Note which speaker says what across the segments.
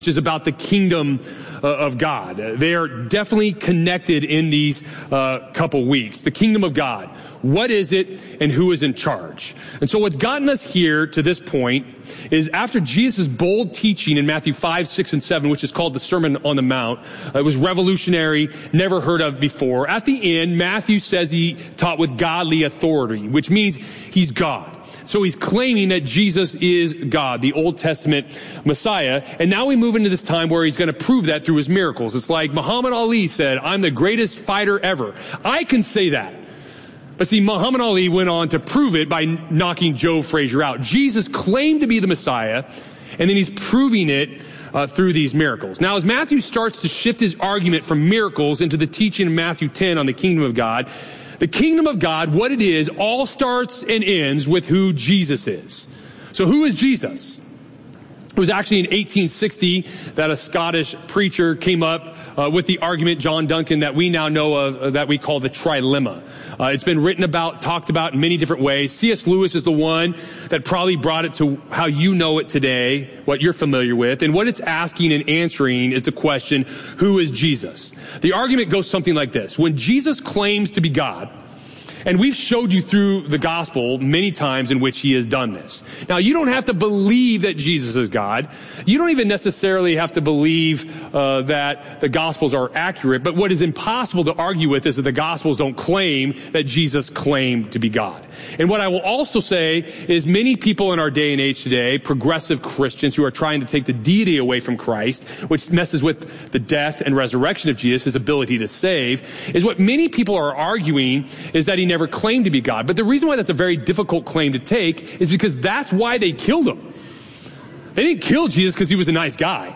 Speaker 1: is about the kingdom of God. They are definitely connected in these couple weeks. The kingdom of God. What is it and who is in charge? And so what's gotten us here to this point is after Jesus' bold teaching in Matthew 5, 6, and 7, which is called the Sermon on the Mount. It was revolutionary, never heard of before. At the end, Matthew says he taught with godly authority, which means he's God. So he's claiming that Jesus is God, the Old Testament Messiah. And now we move into this time where he's going to prove that through his miracles. It's like Muhammad Ali said, I'm the greatest fighter ever. I can say that. But see, Muhammad Ali went on to prove it by knocking Joe Frazier out. Jesus claimed to be the Messiah, and then he's proving it through these miracles. Now, as Matthew starts to shift his argument from miracles into the teaching in Matthew 10 on the kingdom of God, the kingdom of God, what it is, all starts and ends with who Jesus is. So who is Jesus? It was actually in 1860 that a Scottish preacher came up with the argument, John Duncan, that we now know of, that we call the trilemma. It's been written about, talked about in many different ways. C.S. Lewis is the one that probably brought it to how you know it today, what you're familiar with. And what it's asking and answering is the question, who is Jesus? The argument goes something like this. When Jesus claims to be God, and we've showed you through the gospel many times in which he has done this. Now, you don't have to believe that Jesus is God. You don't even necessarily have to believe that the gospels are accurate. But what is impossible to argue with is that the gospels don't claim that Jesus claimed to be God. And what I will also say is many people in our day and age today, progressive Christians who are trying to take the deity away from Christ, which messes with the death and resurrection of Jesus, his ability to save, is what many people are arguing is that he never claimed to be God. But the reason why that's a very difficult claim to take is because that's why they killed him. They didn't kill Jesus because he was a nice guy,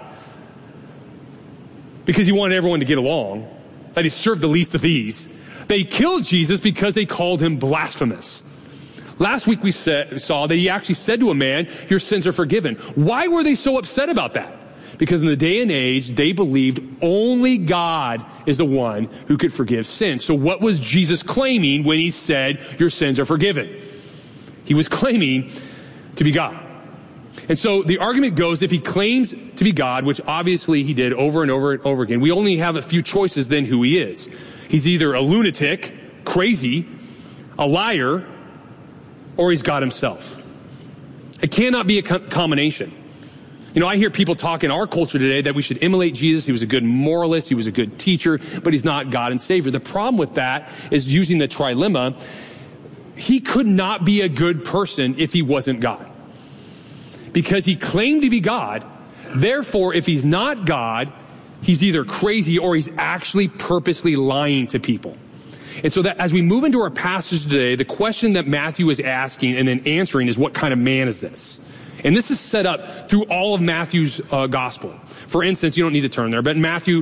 Speaker 1: because he wanted everyone to get along, that he served the least of these. They killed Jesus because they called him blasphemous. Last week we saw that he actually said to a man, your sins are forgiven. Why were they so upset about that? Because in the day and age, they believed only God is the one who could forgive sins. So what was Jesus claiming when he said, your sins are forgiven? He was claiming to be God. And so the argument goes, if he claims to be God, which obviously he did over and over and over again, we only have a few choices then who he is. He's either a lunatic, crazy, a liar, or he's God himself. It cannot be a combination. You know, I hear people talk in our culture today that we should emulate Jesus. He was a good moralist. He was a good teacher, but he's not God and Savior. The problem with that is using the trilemma. He could not be a good person if he wasn't God, because he claimed to be God. Therefore, if he's not God, he's either crazy or he's actually purposely lying to people. And so that as we move into our passage today, the question that Matthew is asking and then answering is, what kind of man is this? And this is set up through all of Matthew's gospel. For instance, you don't need to turn there, but in Matthew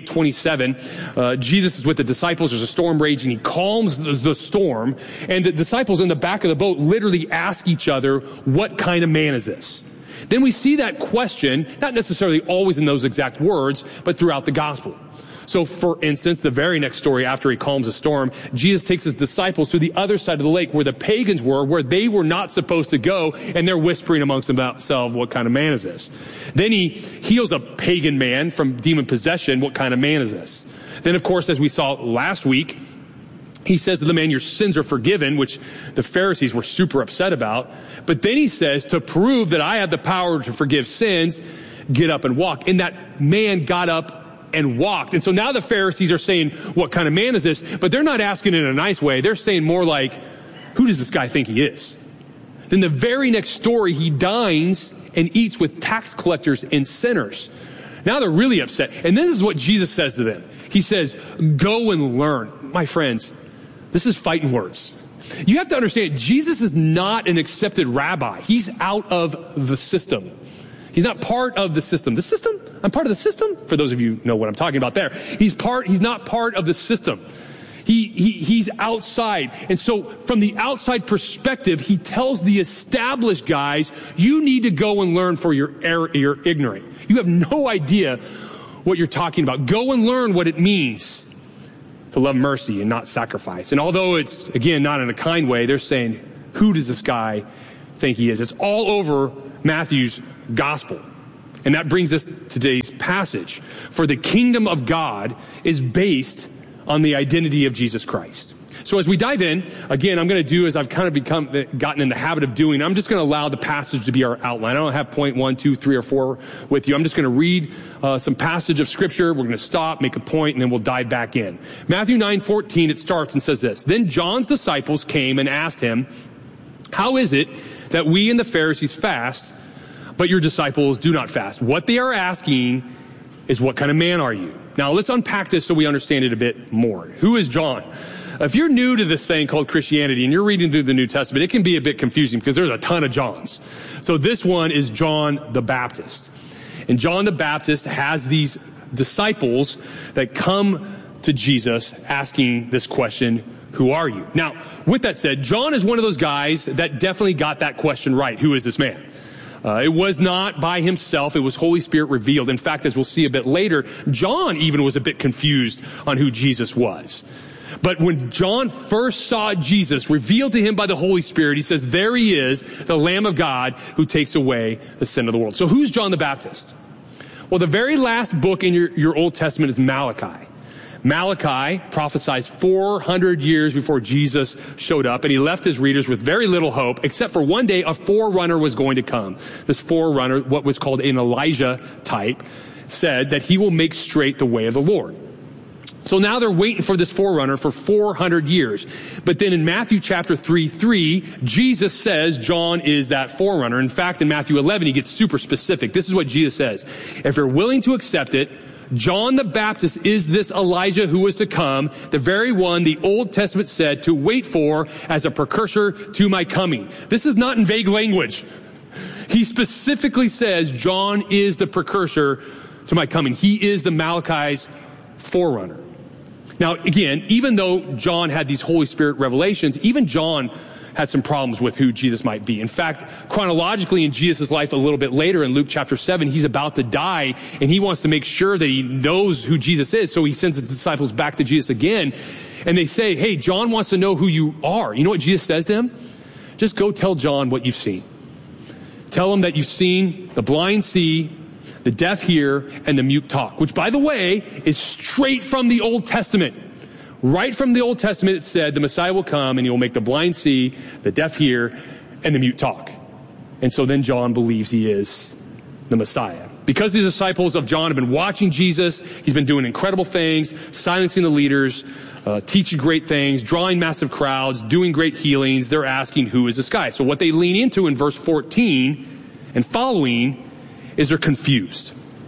Speaker 1: 8:27, Jesus is with the disciples. There's a storm raging. He calms the storm, and the disciples in the back of the boat literally ask each other, what kind of man is this? Then we see that question, not necessarily always in those exact words, but throughout the gospel. So, for instance, the very next story after he calms the storm, Jesus takes his disciples to the other side of the lake where the pagans were, where they were not supposed to go, and they're whispering amongst themselves, what kind of man is this? Then he heals a pagan man from demon possession. What kind of man is this? Then, of course, as we saw last week, he says to the man, your sins are forgiven, which the Pharisees were super upset about. But then he says, to prove that I have the power to forgive sins, get up and walk. And that man got up and walked. And so now the Pharisees are saying, what kind of man is this? But they're not asking in a nice way. They're saying more like, who does this guy think he is? Then the very next story, he dines and eats with tax collectors and sinners. Now they're really upset. And this is what Jesus says to them. He says, go and learn. My friends, this is fighting words. You have to understand, Jesus is not an accepted rabbi. He's out of the system. He's not part of the system. The system? I'm part of the system? For those of you who know what I'm talking about there. He's not part of the system. He's outside. And so from the outside perspective, he tells the established guys, you need to go and learn, for you're ignorant. You have no idea what you're talking about. Go and learn what it means to love mercy and not sacrifice. And although it's, again, not in a kind way, they're saying, who does this guy think he is? It's all over Matthew's gospel. And that brings us to today's passage. For the kingdom of God is based on the identity of Jesus Christ. So as we dive in, again, I'm going to do as I've kind of gotten in the habit of doing. I'm just going to allow the passage to be our outline. I don't have point 1, 2, 3, or 4 with you. I'm just going to read some passage of scripture. We're going to stop, make a point, and then we'll dive back in. Matthew 9:14, it starts and says this. Then John's disciples came and asked him, how is it that we and the Pharisees fast, but your disciples do not fast? What they are asking is, what kind of man are you? Now let's unpack this so we understand it a bit more. Who is John? If you're new to this thing called Christianity and you're reading through the New Testament, it can be a bit confusing because there's a ton of Johns. So this one is John the Baptist. And John the Baptist has these disciples that come to Jesus asking this question, who are you? Now, with that said, John is one of those guys that definitely got that question right. Who is this man? It was not by himself. It was Holy Spirit revealed. In fact, as we'll see a bit later, John even was a bit confused on who Jesus was. But when John first saw Jesus revealed to him by the Holy Spirit, he says, there he is, the Lamb of God who takes away the sin of the world. So who's John the Baptist? Well, the very last book in your Old Testament is Malachi. Malachi prophesied 400 years before Jesus showed up, and he left his readers with very little hope, except for one day a forerunner was going to come. This forerunner, what was called an Elijah type, said that he will make straight the way of the Lord. So now they're waiting for this forerunner for 400 years. But then in Matthew chapter 3:3, Jesus says John is that forerunner. In fact, in Matthew 11, he gets super specific. This is what Jesus says. If you're willing to accept it, John the Baptist is this Elijah who was to come, the very one the Old Testament said to wait for as a precursor to my coming. This is not in vague language. He specifically says John is the precursor to my coming. He is the Malachi's forerunner. Now, again, even though John had these Holy Spirit revelations, even John had some problems with who Jesus might be. In fact, chronologically in Jesus' life a little bit later in Luke chapter 7, he's about to die and he wants to make sure that he knows who Jesus is. So he sends his disciples back to Jesus again and they say, hey, John wants to know who you are. You know what Jesus says to him? Just go tell John what you've seen. Tell him that you've seen the blind see, the deaf hear, and the mute talk, which, by the way, is straight from the Old Testament. Right from the Old Testament, it said the Messiah will come and he will make the blind see, the deaf hear, and the mute talk. And so then John believes he is the Messiah. Because these disciples of John have been watching Jesus, he's been doing incredible things, silencing the leaders, teaching great things, drawing massive crowds, doing great healings. They're asking, who is this guy? So what they lean into in verse 14 and following is they're confused.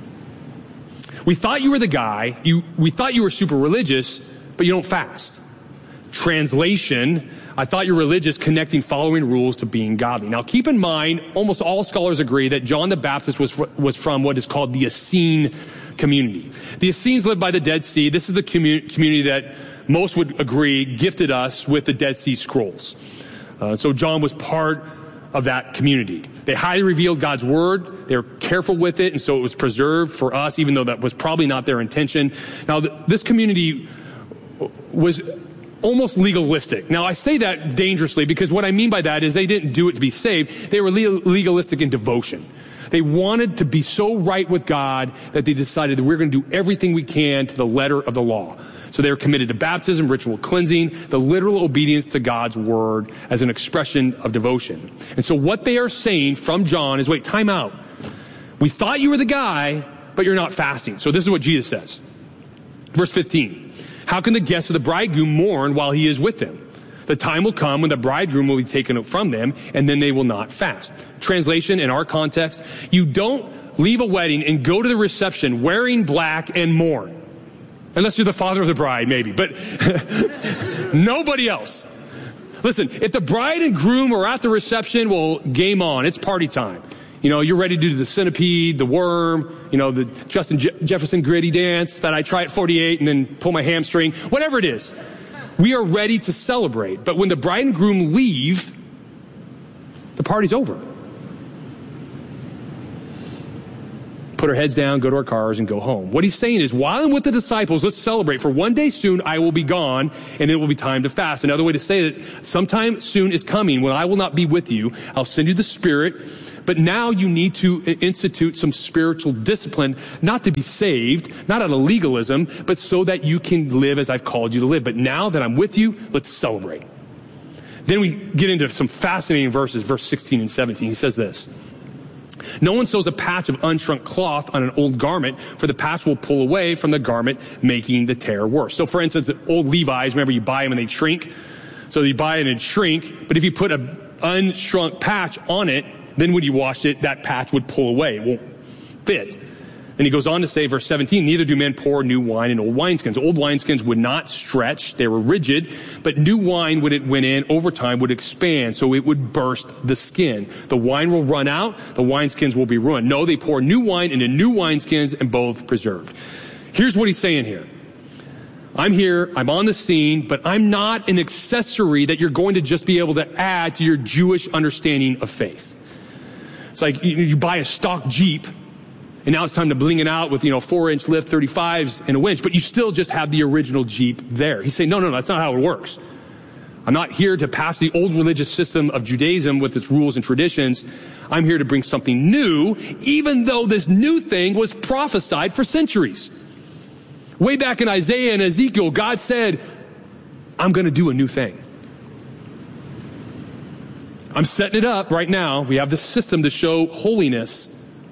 Speaker 1: We thought you were the guy. We thought you were super religious, but you don't fast. Translation, I thought you're religious, connecting following rules to being godly. Now keep in mind, almost all scholars agree that John the Baptist was from what is called the Essene community. The Essenes lived by the Dead Sea. This is the community that most would agree gifted us with the Dead Sea Scrolls. So John was part of that community. They highly revealed God's word. They were careful with it, and so it was preserved for us, even though that was probably not their intention. Now, this community was almost legalistic. Now, I say that dangerously because what I mean by that is they didn't do it to be saved. They were legalistic in devotion. They wanted to be so right with God that they decided that we're going to do everything we can to the letter of the law. So they were committed to baptism, ritual cleansing, the literal obedience to God's word as an expression of devotion. And so what they are saying from John is, wait, time out. We thought you were the guy, but you're not fasting. So this is what Jesus says. Verse 15. How can the guests of the bridegroom mourn while he is with them? The time will come when the bridegroom will be taken from them, and then they will not fast. Translation in our context, you don't leave a wedding and go to the reception wearing black and mourn. Unless you're the father of the bride, maybe, but nobody else. Listen, if the bride and groom are at the reception, well, game on. It's party time. You know, you're ready to do the centipede, the worm, you know, the Justin Jefferson gritty dance that I try at 48 and then pull my hamstring, whatever it is. We are ready to celebrate. But when the bride and groom leave, the party's over. Put put our heads down, go to our cars, and go home. What he's saying is, while I'm with the disciples, let's celebrate. For one day soon, I will be gone, and it will be time to fast. Another way to say that sometime soon is coming when I will not be with you. I'll send you the Spirit. But now you need to institute some spiritual discipline, not to be saved, not out of legalism, but so that you can live as I've called you to live. But now that I'm with you, let's celebrate. Then we get into some fascinating verses, verse 16 and 17. He says this: no one sews a patch of unshrunk cloth on an old garment, for the patch will pull away from the garment, making the tear worse. So for instance, the old Levi's, remember you buy them and they shrink? So you buy it and shrink, but if you put an unshrunk patch on it, then when you wash it, that patch would pull away. It won't fit. And he goes on to say, verse 17, neither do men pour new wine in old wineskins. Old wineskins would not stretch. They were rigid. But new wine, when it went in, over time would expand, so it would burst the skin. The wine will run out. The wineskins will be ruined. No, they pour new wine into new wineskins, and both preserved. Here's what he's saying here. I'm here, I'm on the scene, but I'm not an accessory that you're going to just be able to add to your Jewish understanding of faith. It's like you buy a stock Jeep, and now it's time to bling it out with, 4-inch lift 35s and a winch, but you still just have the original Jeep there. He's saying, no, that's not how it works. I'm not here to pass the old religious system of Judaism with its rules and traditions. I'm here to bring something new, even though this new thing was prophesied for centuries. Way back in Isaiah and Ezekiel, God said, I'm going to do a new thing. I'm setting it up right now. We have this system to show holiness.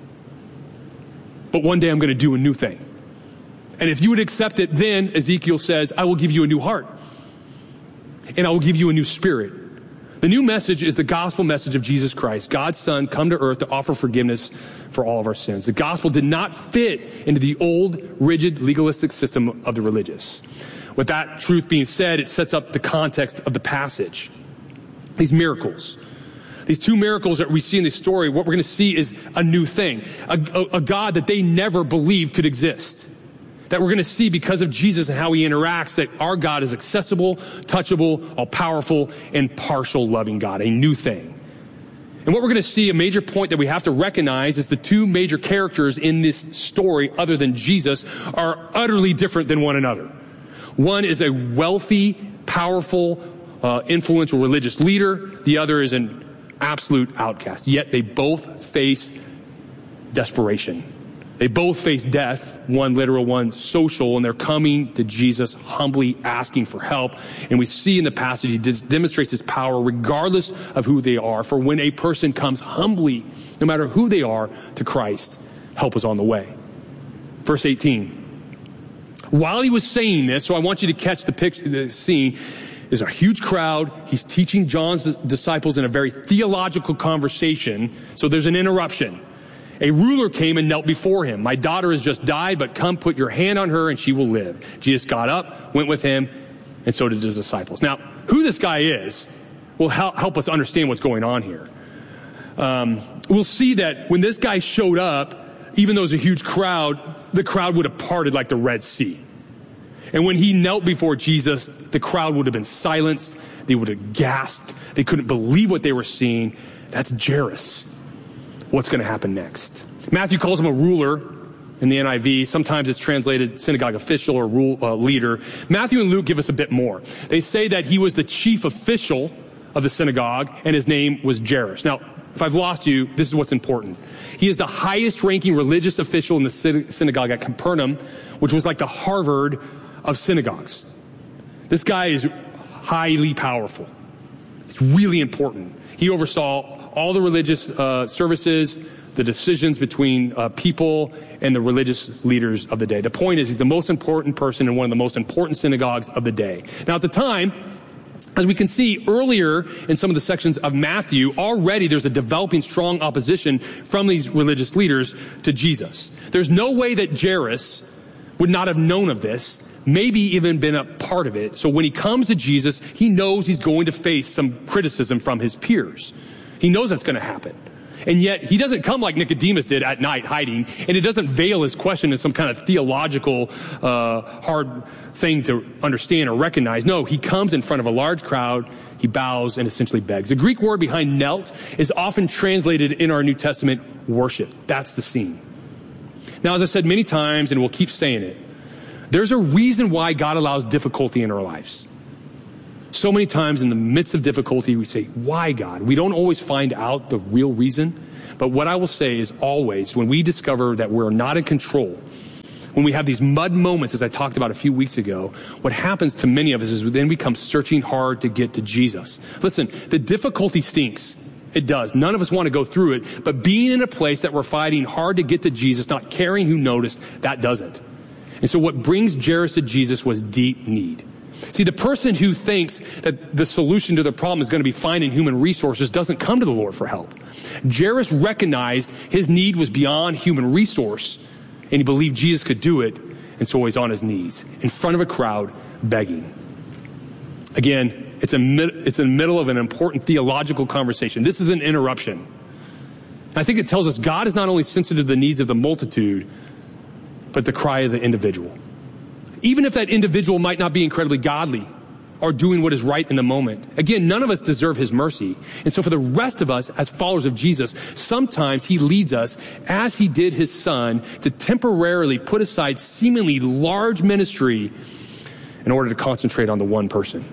Speaker 1: But one day I'm going to do a new thing. And if you would accept it, then Ezekiel says, I will give you a new heart. And I will give you a new spirit. The new message is the gospel message of Jesus Christ, God's Son, come to earth to offer forgiveness for all of our sins. The gospel did not fit into the old, rigid, legalistic system of the religious. With that truth being said, it sets up the context of the passage. These miracles. These two miracles that we see in this story, what we're going to see is a new thing. A God that they never believed could exist. That we're going to see because of Jesus and how he interacts, that our God is accessible, touchable, all-powerful, and partial loving God. A new thing. And what we're going to see, a major point that we have to recognize, is the two major characters in this story, other than Jesus, are utterly different than one another. One is a wealthy, powerful, influential religious leader. The other is an absolute outcast. Yet they both face desperation. They both face death, one literal, one social, and they're coming to Jesus humbly asking for help. And we see in the passage he demonstrates his power regardless of who they are. For when a person comes humbly, no matter who they are, to Christ, help is on the way. Verse 18. While he was saying this, so I want you to catch the scene, there's a huge crowd. He's teaching John's disciples in a very theological conversation. So there's an interruption. A ruler came and knelt before him. My daughter has just died, but come put your hand on her and she will live. Jesus got up, went with him, and so did his disciples. Now, who this guy is will help us understand what's going on here. We'll see that when this guy showed up, even though it was a huge crowd, the crowd would have parted like the Red Sea. And when he knelt before Jesus, the crowd would have been silenced. They would have gasped. They couldn't believe what they were seeing. That's Jairus. What's going to happen next? Matthew calls him a ruler in the NIV. Sometimes it's translated synagogue official or leader. Matthew and Luke give us a bit more. They say that he was the chief official of the synagogue, and his name was Jairus. Now, if I've lost you, this is what's important. He is the highest ranking religious official in the synagogue at Capernaum, which was like the Harvard of synagogues. This guy is highly powerful. It's really important. He oversaw all the religious services, the decisions between people and the religious leaders of the day. The point is, he's the most important person in one of the most important synagogues of the day. Now, at the time, as we can see earlier in some of the sections of Matthew, already there's a developing strong opposition from these religious leaders to Jesus. There's no way that Jairus would not have known of this, maybe even been a part of it. So when he comes to Jesus, he knows he's going to face some criticism from his peers. He knows that's going to happen. And yet he doesn't come like Nicodemus did at night hiding, and it doesn't veil his question as some kind of theological hard thing to understand or recognize. No, he comes in front of a large crowd, he bows and essentially begs. The Greek word behind knelt is often translated in our New Testament worship. That's the scene. Now, as I said many times, and we'll keep saying it, there's a reason why God allows difficulty in our lives. So many times in the midst of difficulty, we say, why, God? We don't always find out the real reason. But what I will say is always, when we discover that we're not in control, when we have these mud moments, as I talked about a few weeks ago, what happens to many of us is then we come searching hard to get to Jesus. Listen, the difficulty stinks. It does. None of us want to go through it. But being in a place that we're fighting hard to get to Jesus, not caring who noticed, that doesn't. And so what brings Jairus to Jesus was deep need. See, the person who thinks that the solution to the problem is going to be finding human resources doesn't come to the Lord for help. Jairus recognized his need was beyond human resource, and he believed Jesus could do it, and so he's on his knees in front of a crowd begging. Again, it's in the middle of an important theological conversation. This is an interruption. I think it tells us God is not only sensitive to the needs of the multitude, but the cry of the individual. Even if that individual might not be incredibly godly or doing what is right in the moment. Again, none of us deserve his mercy. And so for the rest of us as followers of Jesus, sometimes he leads us, as he did his son, to temporarily put aside seemingly large ministry in order to concentrate on the one person.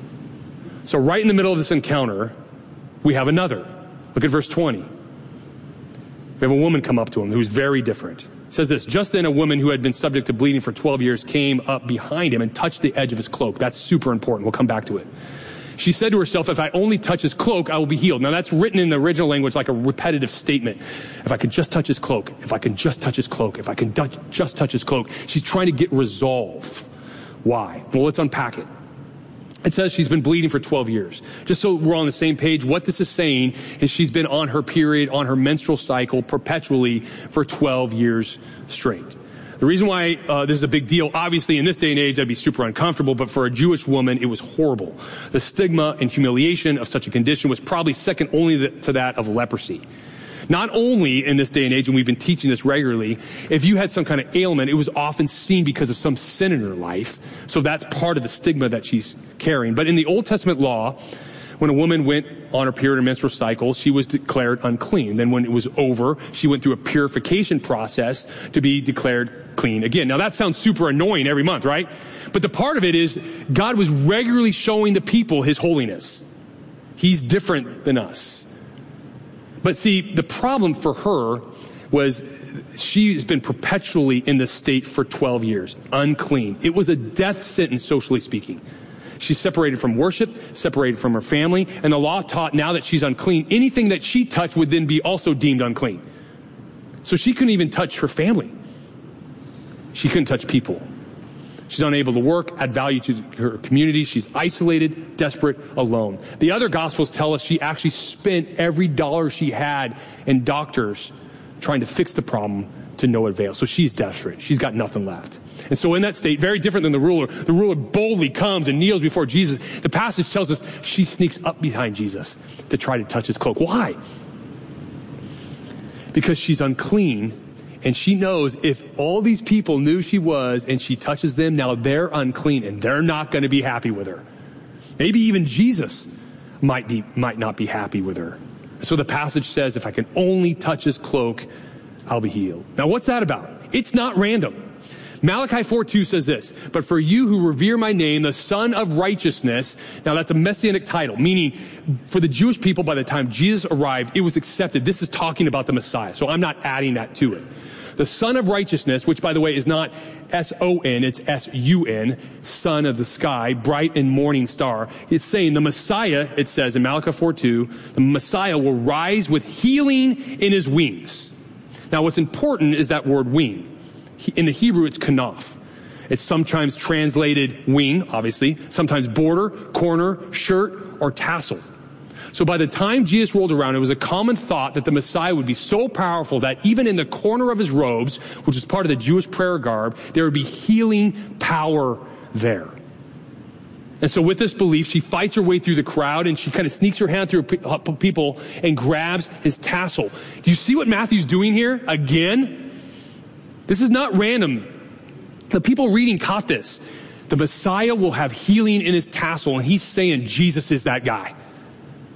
Speaker 1: So right in the middle of this encounter, we have another. Look at verse 20. We have a woman come up to him who's very different. It says this, just then a woman who had been subject to bleeding for 12 years came up behind him and touched the edge of his cloak. That's super important. We'll come back to it. She said to herself, if I only touch his cloak, I will be healed. Now that's written in the original language like a repetitive statement. If I could just touch his cloak, if I can just touch his cloak, if I can just touch his cloak. She's trying to get resolve. Why? Well, let's unpack it. It says she's been bleeding for 12 years. Just so we're on the same page, what this is saying is she's been on her period, on her menstrual cycle perpetually for 12 years straight. The reason why this is a big deal, obviously in this day and age, that'd be super uncomfortable, but for a Jewish woman, it was horrible. The stigma and humiliation of such a condition was probably second only to that of leprosy. Not only in this day and age, and we've been teaching this regularly, if you had some kind of ailment, it was often seen because of some sin in her life. So that's part of the stigma that she's carrying. But in the Old Testament law, when a woman went on her period or menstrual cycle, she was declared unclean. Then when it was over, she went through a purification process to be declared clean again. Now that sounds super annoying every month, right? But the part of it is God was regularly showing the people his holiness. He's different than us. But see, the problem for her was she's been perpetually in this state for 12 years, unclean. It was a death sentence, socially speaking. She's separated from worship, separated from her family, and the law taught now that she's unclean, anything that she touched would then be also deemed unclean. So she couldn't even touch her family. She couldn't touch people. She's unable to work, add value to her community. She's isolated, desperate, alone. The other Gospels tell us she actually spent every dollar she had in doctors trying to fix the problem to no avail. So she's desperate. She's got nothing left. And so in that state, very different than the ruler boldly comes and kneels before Jesus. The passage tells us she sneaks up behind Jesus to try to touch his cloak. Why? Because she's unclean. And she knows if all these people knew she was and she touches them, now they're unclean and they're not going to be happy with her. Maybe even Jesus might not be happy with her. So the passage says, if I can only touch his cloak, I'll be healed. Now what's that about? It's not random. Malachi 4:2 says this, but for you who revere my name, the Son of Righteousness, now that's a messianic title, meaning for the Jewish people by the time Jesus arrived, it was accepted. This is talking about the Messiah, so I'm not adding that to it. The Son of Righteousness, which by the way is not S-O-N, it's S-U-N, Son of the Sky, bright and morning star. It's saying the Messiah, it says in Malachi 4:2, the Messiah will rise with healing in his wings. Now what's important is that word wing. In the Hebrew, it's kanaf. It's sometimes translated wing, obviously, sometimes border, corner, shirt, or tassel. So by the time Jesus rolled around, it was a common thought that the Messiah would be so powerful that even in the corner of his robes, which is part of the Jewish prayer garb, there would be healing power there. And so with this belief, she fights her way through the crowd and she kind of sneaks her hand through people and grabs his tassel. Do you see what Matthew's doing here? Again? This is not random. The people reading caught this. The Messiah will have healing in his tassel, and he's saying Jesus is that guy.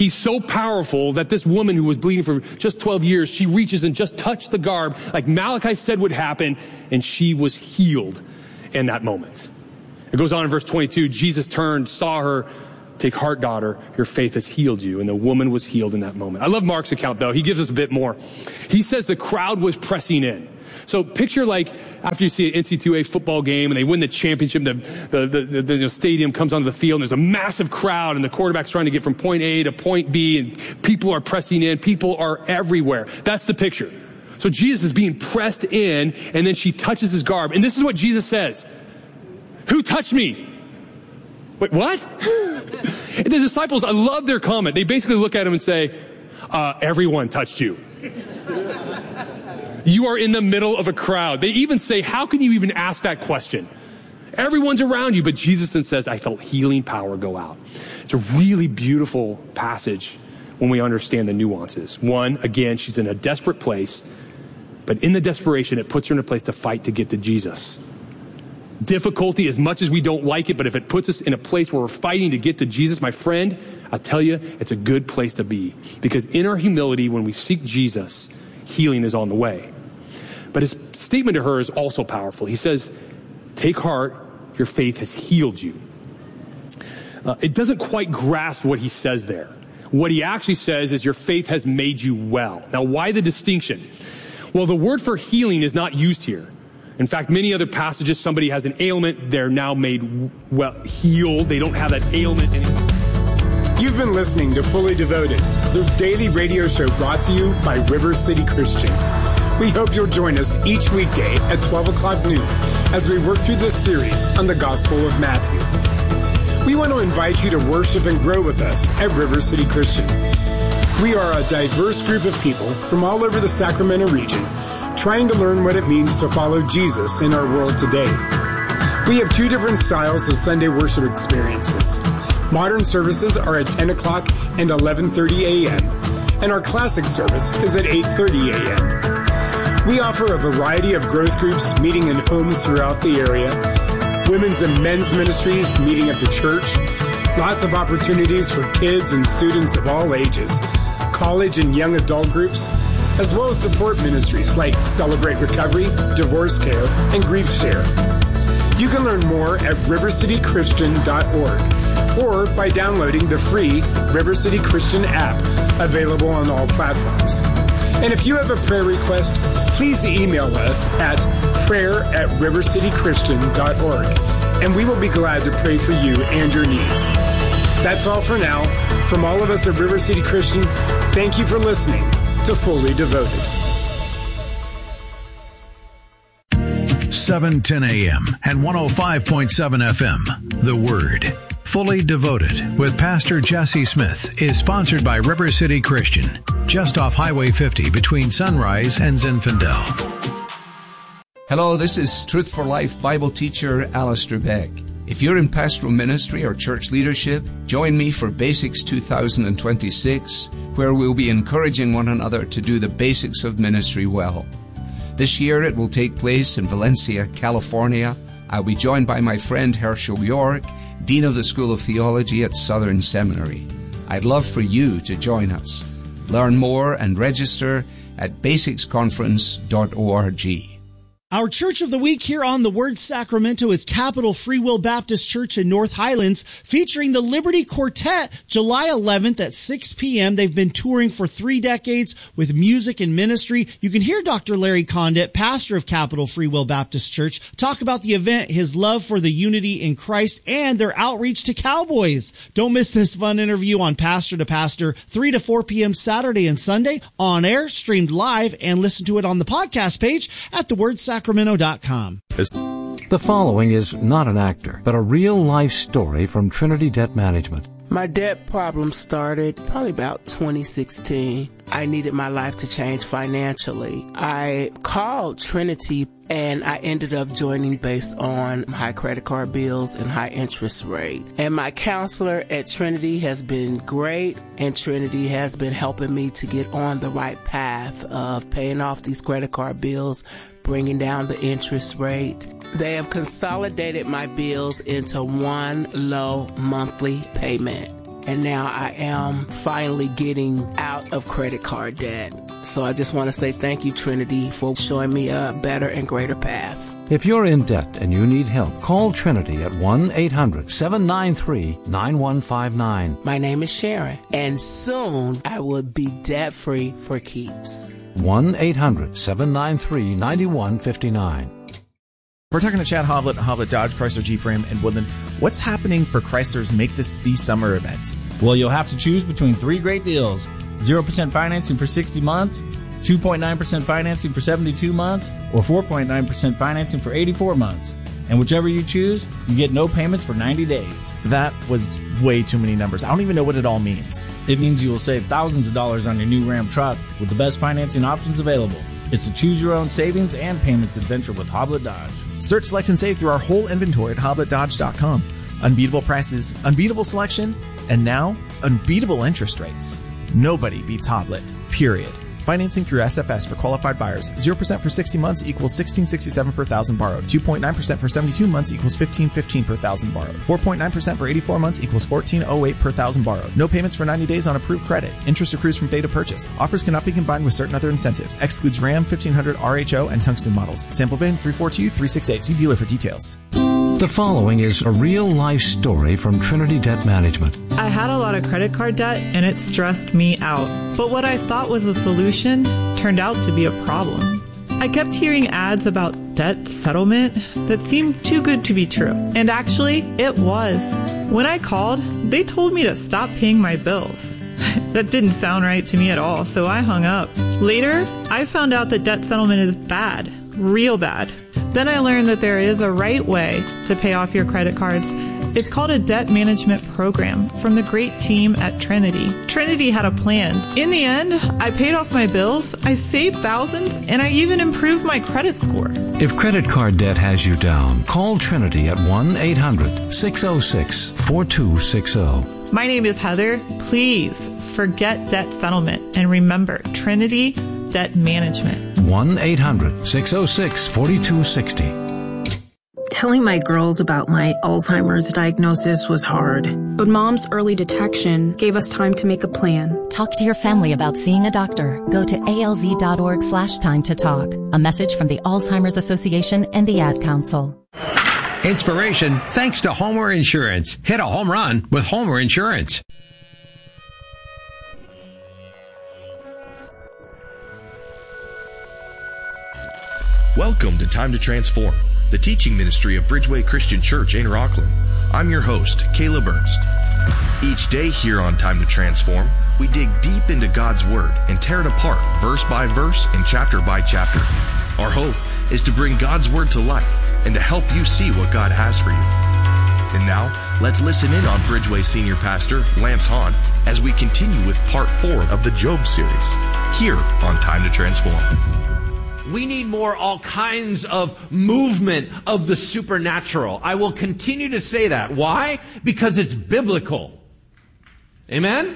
Speaker 1: He's so powerful that this woman who was bleeding for just 12 years, she reaches and just touched the garb like Malachi said would happen, and she was healed in that moment. It goes on in verse 22, Jesus turned, saw her, take heart, daughter, your faith has healed you. And the woman was healed in that moment. I love Mark's account, though. He gives us a bit more. He says the crowd was pressing in. So picture like after you see an NCAA football game and they win the championship, the stadium comes onto the field and there's a massive crowd and the quarterback's trying to get from point A to point B and people are pressing in. People are everywhere. That's the picture. So Jesus is being pressed in and then she touches his garb. And this is what Jesus says. Who touched me? Wait, what? And the disciples, I love their comment. They basically look at him and say, everyone touched you. You are in the middle of a crowd. They even say, how can you even ask that question? Everyone's around you, but Jesus then says, I felt healing power go out. It's a really beautiful passage when we understand the nuances. One, again, she's in a desperate place, but in the desperation, it puts her in a place to fight to get to Jesus. Difficulty, as much as we don't like it, but if it puts us in a place where we're fighting to get to Jesus, my friend, I'll tell you, it's a good place to be. Because in our humility, when we seek Jesus, healing is on the way. But his statement to her is also powerful. He says, take heart, your faith has healed you. It doesn't quite grasp what he says there. What he actually says is your faith has made you well. Now, why the distinction? Well, the word for healing is not used here. In fact, many other passages, somebody has an ailment, they're now made well, healed. They don't have that ailment anymore.
Speaker 2: You've been listening to Fully Devoted, the daily radio show brought to you by River City Christian. We hope you'll join us each weekday at 12 o'clock noon as we work through this series on the Gospel of Matthew. We want to invite you to worship and grow with us at River City Christian. We are a diverse group of people from all over the Sacramento region trying to learn what it means to follow Jesus in our world today. We have two different styles of Sunday worship experiences. Modern services are at 10 o'clock and 11:30 a.m., and our classic service is at 8:30 a.m. We offer a variety of growth groups meeting in homes throughout the area, women's and men's ministries meeting at the church, lots of opportunities for kids and students of all ages, college and young adult groups, as well as support ministries like Celebrate Recovery, Divorce Care, and Grief Share. You can learn more at rivercitychristian.org or by downloading the free River City Christian app available on all platforms. And if you have a prayer request, please email us at prayer@rivercitychristian.org, and we will be glad to pray for you and your needs. That's all for now. From all of us at River City Christian, thank you for listening to Fully Devoted.
Speaker 3: 710 AM and 105.7 FM. The Word. Fully Devoted with Pastor Jesse Smith is sponsored by River City Christian, just off Highway 50 between Sunrise and Zinfandel.
Speaker 4: Hello, this is Truth for Life Bible teacher Alistair Beck. If you're in pastoral ministry or church leadership, join me for Basics 2026, where we'll be encouraging one another to do the basics of ministry well. This year it will take place in Valencia, California. I'll be joined by my friend Herschel York, Dean of the School of Theology at Southern Seminary. I'd love for you to join us. Learn more and register at basicsconference.org.
Speaker 5: Our Church of the Week here on the Word Sacramento is Capital Free Will Baptist Church in North Highlands, featuring the Liberty Quartet, July 11th at 6 p.m. They've been touring for 3 decades with music and ministry. You can hear Dr. Larry Condit, pastor of Capital Free Will Baptist Church, talk about the event, his love for the unity in Christ, and their outreach to cowboys. Don't miss this fun interview on Pastor to Pastor, 3 to 4 p.m. Saturday and Sunday, on air, streamed live, and listen to it on the podcast page at thewordsacramento.com.
Speaker 6: The following is not an actor, but a real-life story from Trinity Debt Management.
Speaker 7: My debt problem started probably about 2016. I needed my life to change financially. I called Trinity and I ended up joining based on high credit card bills and high interest rate. And my counselor at Trinity has been great, and Trinity has been helping me to get on the right path of paying off these credit card bills, bringing down the interest rate. They have consolidated my bills into one low monthly payment. and now I am finally getting out of credit card debt. So I just want to say thank you, Trinity, for showing me a better and greater path.
Speaker 6: If you're in debt and you need help, call Trinity at 1-800-793-9159.
Speaker 7: My name is Sharon, and soon I will be debt-free for keeps.
Speaker 6: 1-800-793-9159.
Speaker 8: We're talking to Chad Hoblet, Hoblet Dodge, Chrysler Jeep Ram, and Woodland. What's happening for Chryslers Make This the Summer event?
Speaker 9: Well, you'll have to choose between 3 great deals. 0% financing for 60 months, 2.9% financing for 72 months, or 4.9% financing for 84 months. And whichever you choose, you get no payments for 90 days.
Speaker 8: That was way too many numbers. I don't even know what it all means.
Speaker 9: It means you will save thousands of dollars on your new Ram truck with the best financing options available. It's a choose-your-own savings and payments adventure with Hoblet Dodge.
Speaker 8: Search, select, and save through our whole inventory at HobletDodge.com. Unbeatable prices, unbeatable selection, and now, unbeatable interest rates. Nobody beats Hoblet, period. Financing through SFS for qualified buyers. 0% for 60 months equals $1,667 per thousand borrowed. 2.9% for 72 months equals $1,515 per thousand borrowed. 4.9% for 84 months equals $1,408 per thousand borrowed. No payments for 90 days on approved credit. Interest accrues from date of purchase. Offers cannot be combined with certain other incentives. Excludes Ram, 1500 RHO, and Tungsten models. Sample VIN 342368. See dealer for details.
Speaker 6: The following is a real-life story from Trinity Debt Management.
Speaker 10: I had a lot of credit card debt, and it stressed me out. But what I thought was a solution turned out to be a problem. I kept hearing ads about debt settlement that seemed too good to be true. And actually, it was. When I called, they told me to stop paying my bills. That didn't sound right to me at all, so I hung up. Later, I found out that debt settlement is bad, real bad. Then I learned that there is a right way to pay off your credit cards. It's called a debt management program from the great team at Trinity. Trinity had a plan. In the end, I paid off my bills, I saved thousands, and I even improved my credit score.
Speaker 6: If credit card debt has you down, call Trinity at 1-800-606-4260.
Speaker 10: My name is Heather. Please forget debt settlement and remember Trinity Debt Management.
Speaker 6: 1-800-606-4260.
Speaker 11: Telling my girls about my Alzheimer's diagnosis was hard.
Speaker 12: But Mom's early detection gave us time to make a plan.
Speaker 13: Talk to your family about seeing a doctor. Go to alz.org/time to talk. A message from the Alzheimer's Association and the Ad Council.
Speaker 14: Inspiration thanks to Homer Insurance. Hit a home run with Homer Insurance.
Speaker 15: Welcome to Time to Transform, the teaching ministry of Bridgeway Christian Church in Rockland. I'm your host, Caleb Ernst. Each day here on Time to Transform, we dig deep into God's Word and tear it apart verse by verse and chapter by chapter. Our hope is to bring God's Word to life and to help you see what God has for you. And now, let's listen in on Bridgeway Senior Pastor Lance Hahn as we continue with part 4 of the Job series, here on Time to Transform.
Speaker 16: We need more all kinds of movement of the supernatural. I will continue to say that. Why? Because it's biblical. Amen?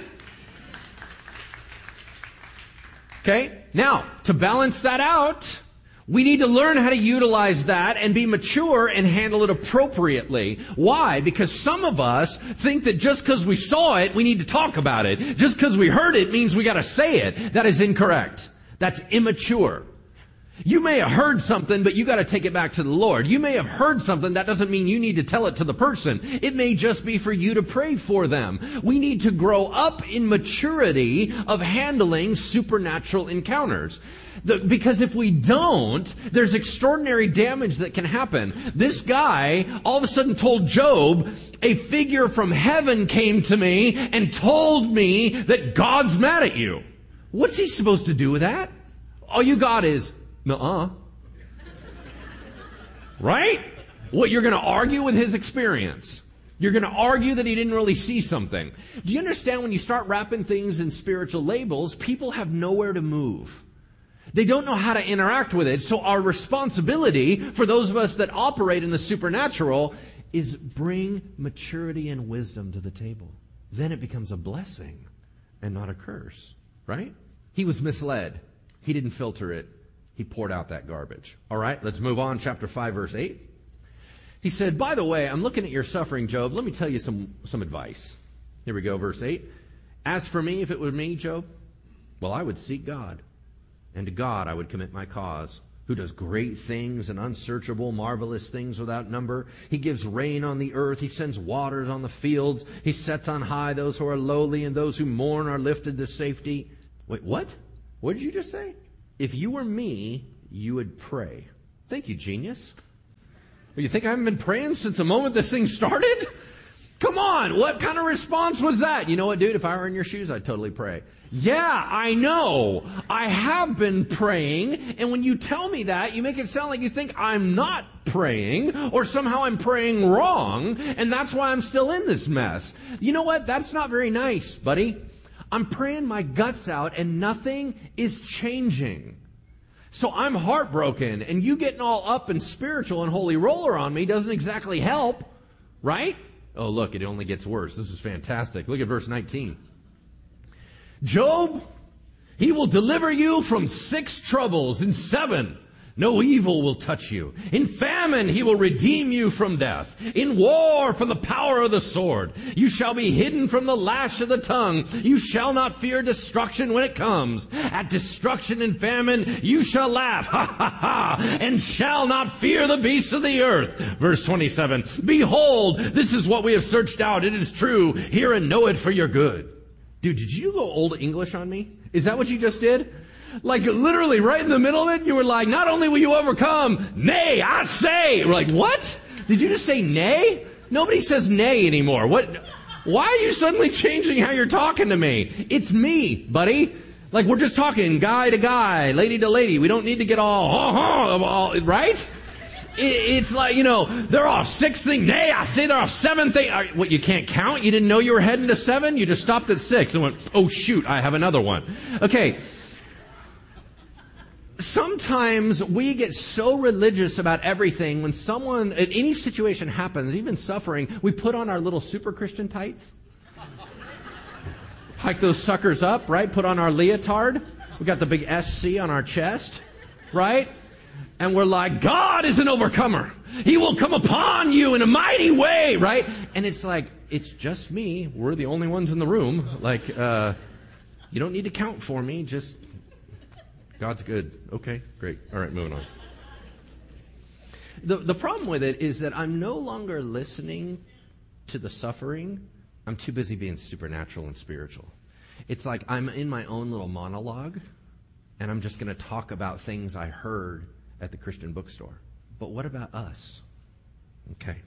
Speaker 16: Okay? Now, to balance that out, we need to learn how to utilize that and be mature and handle it appropriately. Why? Because some of us think that just because we saw it, we need to talk about it. Just because we heard it means we got to say it. That is incorrect. That's immature. You may have heard something, but you got to take it back to the Lord. You may have heard something. That doesn't mean you need to tell it to the person. It may just be for you to pray for them. We need to grow up in maturity of handling supernatural encounters. Because if we don't, there's extraordinary damage that can happen. This guy all of a sudden told Job, a figure from heaven came to me and told me that God's mad at you. What's he supposed to do with that? All you got is, nuh-uh. Right? What, you're going to argue with his experience? You're going to argue that he didn't really see something. Do you understand when you start wrapping things in spiritual labels, people have nowhere to move. They don't know how to interact with it. So our responsibility for those of us that operate in the supernatural is bring maturity and wisdom to the table. Then it becomes a blessing and not a curse. Right? He was misled. He didn't filter it. He poured out that garbage. All right, let's move on. Chapter 5, verse 8. He said, by the way, I'm looking at your suffering, Job. Let me tell you some advice. Here we go, verse 8. As for me, if it were me, Job, well, I would seek God, and to God I would commit my cause, who does great things and unsearchable, marvelous things without number. He gives rain on the earth. He sends waters on the fields. He sets on high those who are lowly, and those who mourn are lifted to safety. Wait, what? What did you just say? If you were me, you would pray. Thank you, genius. You think I haven't been praying since the moment this thing started? Come on, what kind of response was that? You know what, dude, if I were in your shoes, I'd totally pray. Yeah, I know. I have been praying, and when you tell me that, you make it sound like you think I'm not praying, or somehow I'm praying wrong, and that's why I'm still in this mess. You know what? That's not very nice, buddy. I'm praying my guts out, and nothing is changing. So I'm heartbroken, and you getting all up and spiritual and holy roller on me doesn't exactly help, right? Oh, look, it only gets worse. This is fantastic. Look at verse 19. Job, he will deliver you from 6 troubles. In 7, no evil will touch you. In famine, he will redeem you from death. In war, from the power of the sword. You shall be hidden from the lash of the tongue. You shall not fear destruction when it comes. At destruction and famine, you shall laugh, ha, ha, ha, and shall not fear the beasts of the earth. Verse 27, behold, this is what we have searched out. It is true. Hear and know it for your good. Dude, did you go Old English on me? Is that what you just did? Like literally right in the middle of it, you were like, not only will you overcome, nay, I say. We're like, what? Did you just say nay? Nobody says nay anymore. What? Why are you suddenly changing how you're talking to me? It's me, buddy. Like we're just talking guy to guy, lady to lady. We don't need to get all right? It's like, there are 6 things. Nay, I say there are 7 things. What, you can't count? You didn't know you were heading to 7? You just stopped at 6 and went, oh shoot, I have another one. Okay. Sometimes we get so religious about everything when any situation happens, even suffering, we put on our little super Christian tights. Hike those suckers up, right? Put on our leotard. We got the big SC on our chest, right? And we're like, God is an overcomer. He will come upon you in a mighty way, right? And it's like, it's just me. We're the only ones in the room. Like, you don't need to count for me. Just, God's good. Okay, great. All right, moving on. The problem with it is that I'm no longer listening to the suffering. I'm too busy being supernatural and spiritual. It's like I'm in my own little monologue, and I'm just going to talk about things I heard at the Christian bookstore. But what about us? Okay.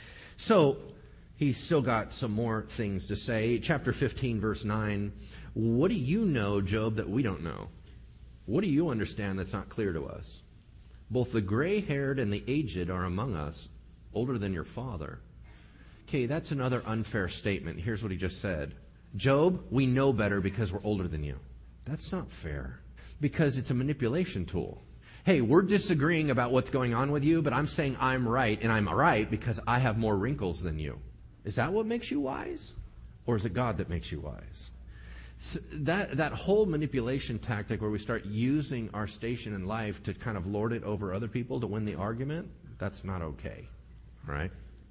Speaker 16: So, he's still got some more things to say. Chapter 15, verse 9. What do you know, Job, that we don't know? What do you understand that's not clear to us? Both the gray-haired and the aged are among us, older than your father. Okay, that's another unfair statement. Here's what he just said. Job, we know better because we're older than you. That's not fair. Because it's a manipulation tool. Hey, we're disagreeing about what's going on with you, but I'm saying I'm right, and I'm right because I have more wrinkles than you. Is that what makes you wise? Or is it God that makes you wise? So that whole manipulation tactic where we start using our station in life to kind of lord it over other people to win the argument, that's not okay. All right?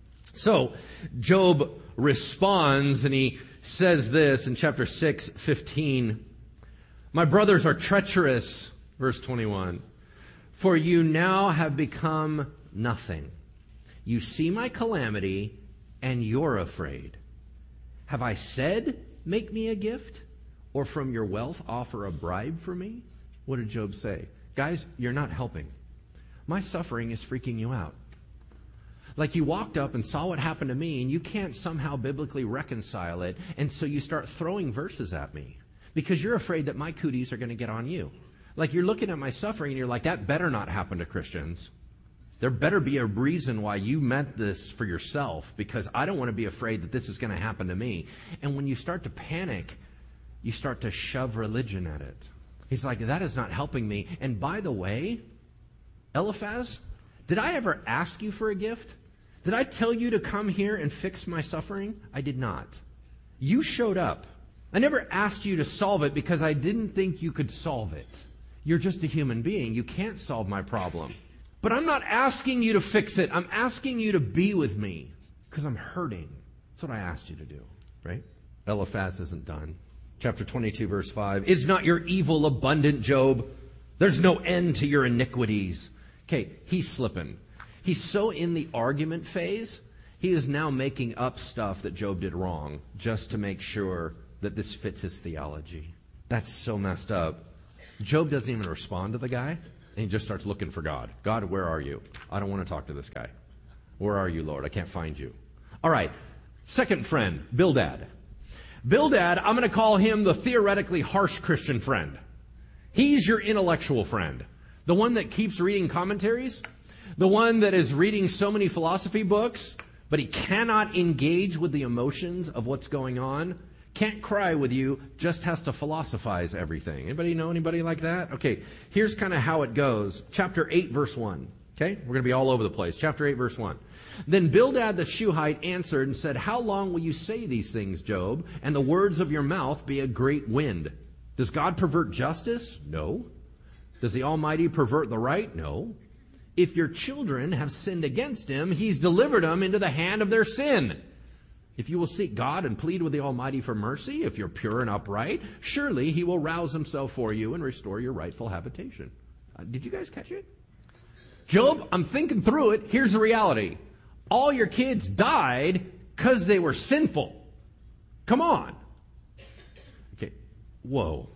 Speaker 16: So, Job responds, and he says this in chapter 6:15. My brothers are treacherous, verse 21. For you now have become nothing. You see my calamity, and you're afraid. Have I said, make me a gift? Or from your wealth offer a bribe for me? What did Job say? Guys, you're not helping. My suffering is freaking you out. Like you walked up and saw what happened to me, and you can't somehow biblically reconcile it, and so you start throwing verses at me because you're afraid that my cooties are going to get on you. Like you're looking at my suffering and you're like, that better not happen to Christians. There better be a reason why you meant this for yourself, because I don't want to be afraid that this is going to happen to me. And when you start to panic, you start to shove religion at it. He's like, that is not helping me. And by the way, Eliphaz, did I ever ask you for a gift? Did I tell you to come here and fix my suffering? I did not. You showed up. I never asked you to solve it because I didn't think you could solve it. You're just a human being. You can't solve my problem. But I'm not asking you to fix it. I'm asking you to be with me because I'm hurting. That's what I asked you to do, right? Eliphaz isn't done. Chapter 22, verse 5. Is not your evil abundant, Job? There's no end to your iniquities. Okay, he's slipping. He's so in the argument phase, he is now making up stuff that Job did wrong just to make sure that this fits his theology. That's so messed up. Job doesn't even respond to the guy, and he just starts looking for God. God, where are you? I don't want to talk to this guy. Where are you, Lord? I can't find you. All right, second friend, Bildad. Bildad, I'm going to call him the theoretically harsh Christian friend. He's your intellectual friend. The one that keeps reading commentaries. The one that is reading so many philosophy books, but he cannot engage with the emotions of what's going on. Can't cry with you, just has to philosophize everything. Anybody know anybody like that? Okay, here's kind of how it goes. Chapter 8, verse 1. Okay, we're going to be all over the place. Chapter 8, verse 1. Then Bildad the Shuhite answered and said, how long will you say these things, Job, and the words of your mouth be a great wind? Does God pervert justice? No. Does the Almighty pervert the right? No. If your children have sinned against him, he's delivered them into the hand of their sin. If you will seek God and plead with the Almighty for mercy, if you're pure and upright, surely he will rouse himself for you and restore your rightful habitation. Did you guys catch it? Job, I'm thinking through it. Here's the reality. All your kids died because they were sinful. Come on. Okay. Whoa.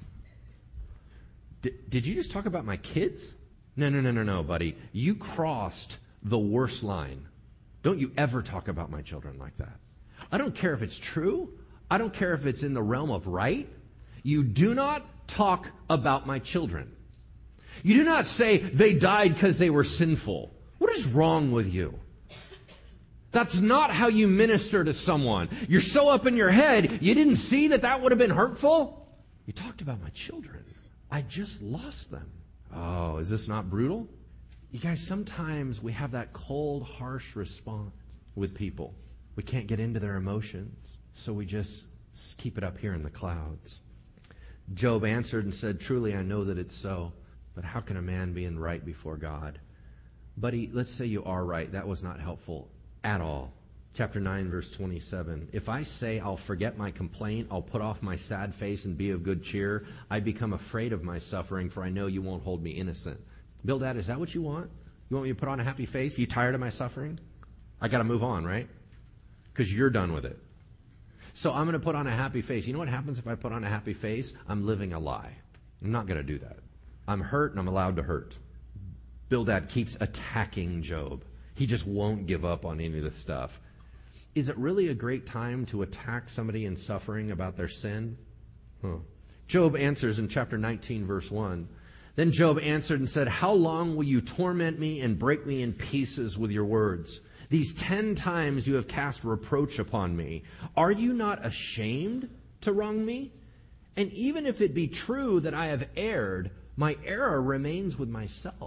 Speaker 16: Did you just talk about my kids? No, buddy. You crossed the worst line. Don't you ever talk about my children like that. I don't care if it's true. I don't care if it's in the realm of right. You do not talk about my children. You do not say they died because they were sinful. What is wrong with you? That's not how you minister to someone. You're so up in your head, you didn't see that would have been hurtful? You talked about my children. I just lost them. Oh, is this not brutal? You guys, sometimes we have that cold, harsh response with people. We can't get into their emotions, so we just keep it up here in the clouds. Job answered and said, truly I know that it's so, but how can a man be in right before God? Buddy, let's say you are right. That was not helpful at all. Chapter 9, verse 27. If I say I'll forget my complaint, I'll put off my sad face and be of good cheer, I become afraid of my suffering, for I know you won't hold me innocent. Bildad, is that what you want? You want me to put on a happy face? Are you tired of my suffering? I got to move on, right? Because you're done with it. So I'm going to put on a happy face. You know what happens if I put on a happy face? I'm living a lie. I'm not going to do that. I'm hurt and I'm allowed to hurt. Bildad keeps attacking Job. He just won't give up on any of this stuff. Is it really a great time to attack somebody in suffering about their sin? Job answers in chapter 19, verse 1. Then Job answered and said, how long will you torment me and break me in pieces with your words? These 10 times you have cast reproach upon me. Are you not ashamed to wrong me? And even if it be true that I have erred, my error remains with myself.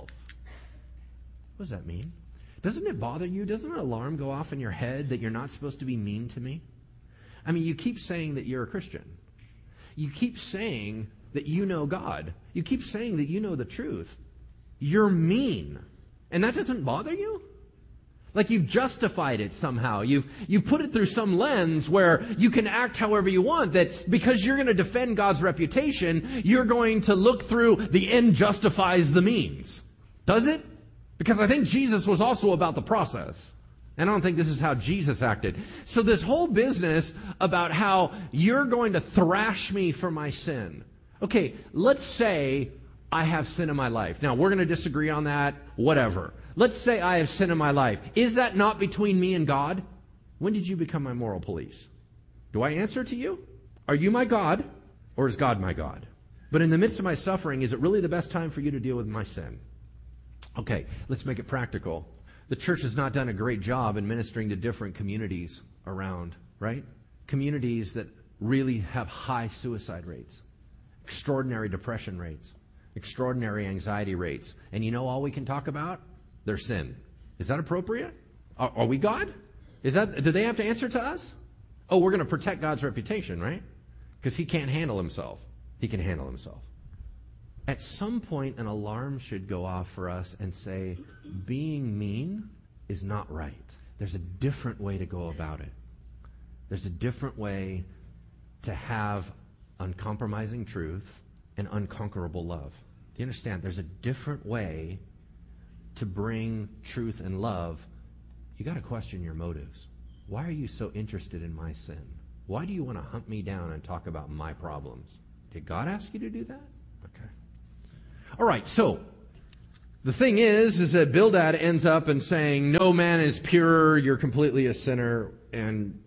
Speaker 16: What does that mean? Doesn't it bother you? Doesn't an alarm go off in your head that you're not supposed to be mean to me? I mean, you keep saying that you're a Christian. You keep saying that you know God. You keep saying that you know the truth. You're mean. And that doesn't bother you? Like you've justified it somehow. You've put it through some lens where you can act however you want, that because you're going to defend God's reputation, you're going to look through the end justifies the means. Does it? Because I think Jesus was also about the process. And I don't think this is how Jesus acted. So this whole business about how you're going to thrash me for my sin. Okay, let's say I have sin in my life. Now, we're going to disagree on that, whatever. Let's say I have sin in my life. Is that not between me and God? When did you become my moral police? Do I answer to you? Are you my God, or is God my God? But in the midst of my suffering, is it really the best time for you to deal with my sin? Okay, let's make it practical. The church has not done a great job in ministering to different communities around, right? Communities that really have high suicide rates, extraordinary depression rates, extraordinary anxiety rates. And you know all we can talk about? Their sin. Is that appropriate? Are we God? Do they have to answer to us? Oh, we're going to protect God's reputation, right? Because he can't handle himself. He can handle himself. At some point, an alarm should go off for us and say, being mean is not right. There's a different way to go about it. There's a different way to have uncompromising truth and unconquerable love. Do you understand? There's a different way to bring truth and love. You got to question your motives. Why are you so interested in my sin? Why do you want to hunt me down and talk about my problems? Did God ask you to do that? Okay. All right, so the thing is that Bildad ends up in saying, no man is pure, you're completely a sinner. And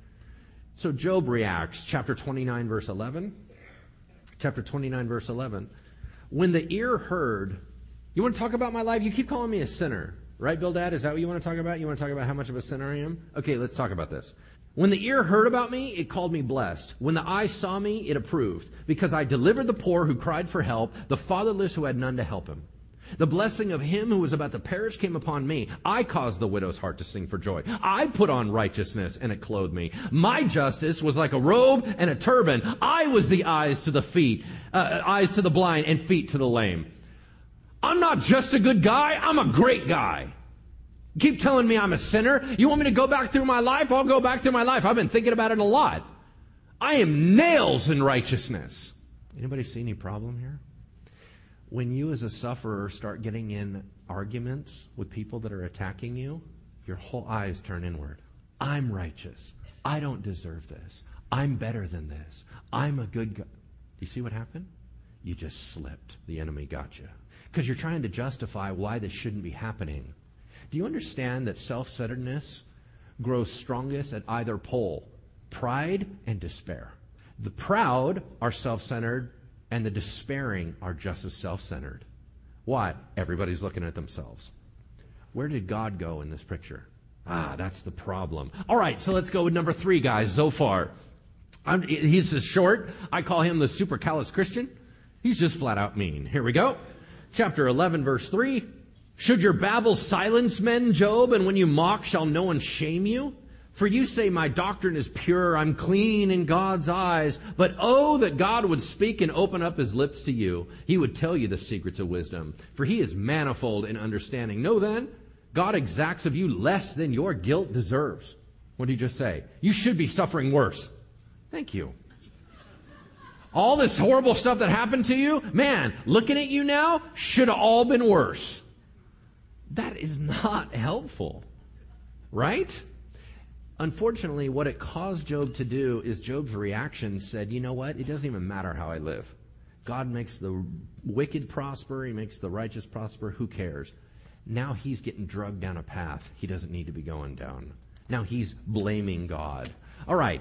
Speaker 16: so Job reacts, chapter 29, verse 11. Chapter 29, verse 11. When the ear heard, you want to talk about my life? You keep calling me a sinner. Right, Bildad? Is that what you want to talk about? You want to talk about how much of a sinner I am? Okay, let's talk about this. When the ear heard about me, it called me blessed. When the eye saw me, it approved. Because I delivered the poor who cried for help, the fatherless who had none to help him. The blessing of him who was about to perish came upon me. I caused the widow's heart to sing for joy. I put on righteousness, and it clothed me. My justice was like a robe and a turban. I was the eyes to the feet, eyes to the blind, and feet to the lame. I'm not just a good guy, I'm a great guy. Keep telling me I'm a sinner. You want me to go back through my life? I'll go back through my life. I've been thinking about it a lot. I am nails in righteousness. Anybody see any problem here? When you as a sufferer start getting in arguments with people that are attacking you, your whole eyes turn inward. I'm righteous. I don't deserve this. I'm better than this. I'm a good guy. You see what happened? You just slipped. The enemy got you. Because you're trying to justify why this shouldn't be happening. Do you understand that self-centeredness grows strongest at either pole? Pride and despair. The proud are self-centered, and the despairing are just as self-centered. Why? Everybody's looking at themselves. Where did God go in this picture? That's the problem. All right, so let's go with number 3, guys, Zophar. He's just short. I call him the super callous Christian. He's just flat out mean. Here we go. Chapter 11, verse 3. Should your babble silence men, Job, and when you mock, shall no one shame you? For you say, my doctrine is pure, I'm clean in God's eyes. But oh, that God would speak and open up his lips to you. He would tell you the secrets of wisdom, for he is manifold in understanding. Know then, God exacts of you less than your guilt deserves. What did he just say? You should be suffering worse. Thank you. All this horrible stuff that happened to you, man, looking at you now, should have all been worse. That is not helpful, right? Unfortunately, what it caused Job to do is Job's reaction said, you know what? It doesn't even matter how I live. God makes the wicked prosper. He makes the righteous prosper. Who cares? Now he's getting drugged down a path he doesn't need to be going down. Now he's blaming God. All right.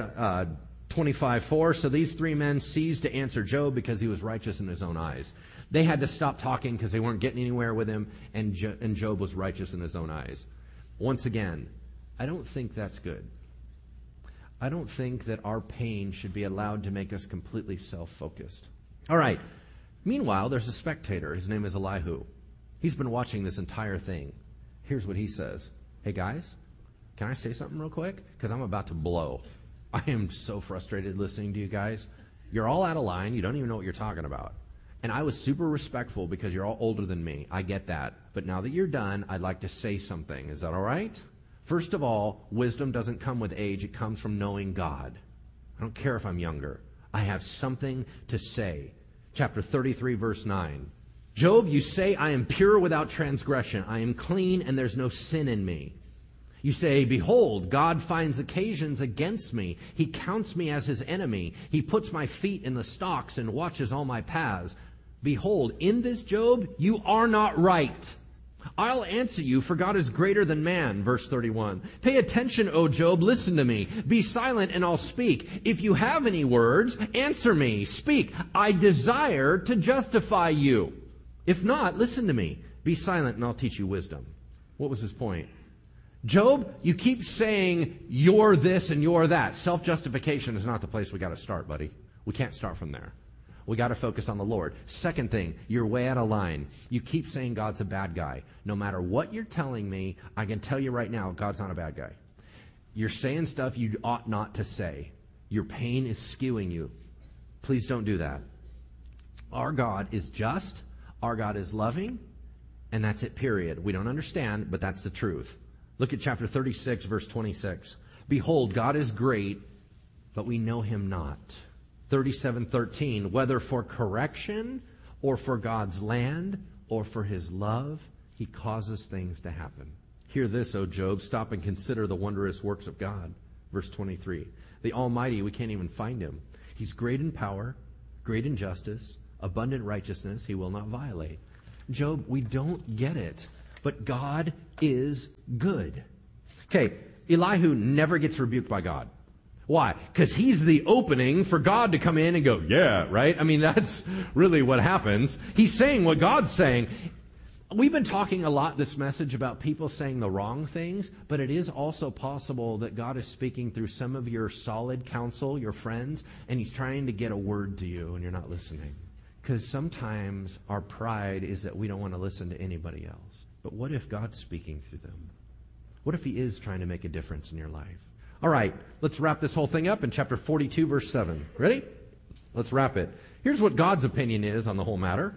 Speaker 16: 25:4. So these 3 men ceased to answer Job because he was righteous in his own eyes. They had to stop talking because they weren't getting anywhere with him, and Job was righteous in his own eyes. Once again, I don't think that's good. I don't think that our pain should be allowed to make us completely self-focused. All right. Meanwhile, there's a spectator. His name is Elihu. He's been watching this entire thing. Here's what he says. Hey, guys, can I say something real quick? Because I'm about to blow. I am so frustrated listening to you guys. You're all out of line. You don't even know what you're talking about. And I was super respectful because you're all older than me. I get that. But now that you're done, I'd like to say something. Is that all right? First of all, wisdom doesn't come with age. It comes from knowing God. I don't care if I'm younger. I have something to say. Chapter 33, verse 9. Job, you say, I am pure without transgression. I am clean and there's no sin in me. You say, behold, God finds occasions against me. He counts me as his enemy. He puts my feet in the stocks and watches all my paths. Behold, in this, Job, you are not right. I'll answer you, for God is greater than man. Verse 31. Pay attention, O Job, listen to me. Be silent and I'll speak. If you have any words, answer me. Speak. I desire to justify you. If not, listen to me. Be silent and I'll teach you wisdom. What was his point? Job, you keep saying you're this and you're that. Self-justification is not the place we got to start, buddy. We can't start from there. We got to focus on the Lord. Second thing, you're way out of line. You keep saying God's a bad guy. No matter what you're telling me, I can tell you right now, God's not a bad guy. You're saying stuff you ought not to say. Your pain is skewing you. Please don't do that. Our God is just. Our God is loving. And that's it, period. We don't understand, but that's the truth. Look at chapter 36, verse 26. Behold, God is great but we know him not. 37:13, whether for correction or for God's land or for his love, he causes things to happen. Hear this, O Job, stop and consider the wondrous works of God. Verse 23, the Almighty, we can't even find him. He's great in power, great in justice, abundant righteousness, he will not violate. Job, we don't get it, but God is good. Okay, Elihu never gets rebuked by God. Why? Because he's the opening for God to come in and go, yeah, right? I mean, that's really what happens. He's saying what God's saying. We've been talking a lot this message about people saying the wrong things, but it is also possible that God is speaking through some of your solid counsel, your friends, and he's trying to get a word to you and you're not listening. Because sometimes our pride is that we don't want to listen to anybody else. But what if God's speaking through them? What if he is trying to make a difference in your life? All right, let's wrap this whole thing up in chapter 42, verse 7. Ready? Let's wrap it. Here's what God's opinion is on the whole matter.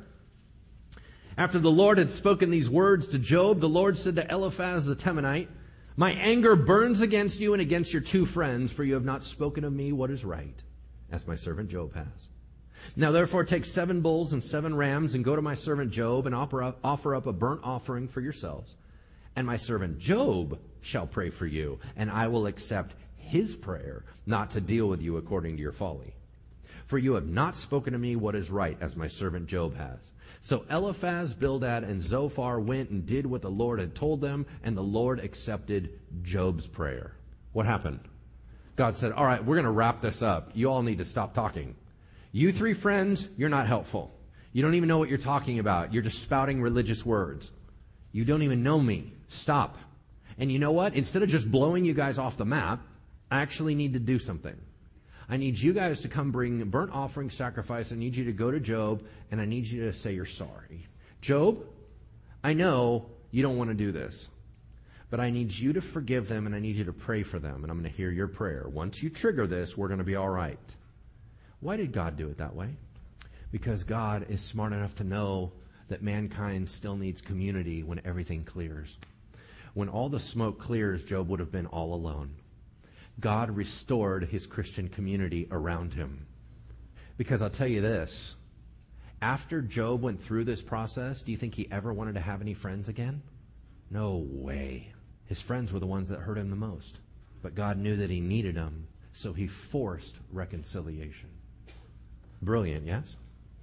Speaker 16: After the Lord had spoken these words to Job, the Lord said to Eliphaz the Temanite, my anger burns against you and against your two friends, for you have not spoken of me what is right, as my servant Job has. Now therefore take 7 bulls and 7 rams and go to my servant Job and offer up a burnt offering for yourselves. And my servant Job shall pray for you, and I will accept his prayer, not to deal with you according to your folly. For you have not spoken to me what is right, as my servant Job has. So Eliphaz, Bildad, and Zophar went and did what the Lord had told them, and the Lord accepted Job's prayer. What happened? God said, all right, we're going to wrap this up. You all need to stop talking. You 3 friends, you're not helpful. You don't even know what you're talking about. You're just spouting religious words. You don't even know me. Stop. And you know what? Instead of just blowing you guys off the map, I actually need to do something. I need you guys to come bring burnt offering sacrifice. I need you to go to Job, and I need you to say you're sorry. Job, I know you don't want to do this, but I need you to forgive them, and I need you to pray for them, and I'm going to hear your prayer. Once you trigger this, we're going to be all right. Why did God do it that way? Because God is smart enough to know that mankind still needs community when everything clears. When all the smoke clears, Job would have been all alone. God restored his Christian community around him. Because I'll tell you this, after Job went through this process, do you think he ever wanted to have any friends again? No way. His friends were the ones that hurt him the most. But God knew that he needed them, so he forced reconciliation. Brilliant, yes?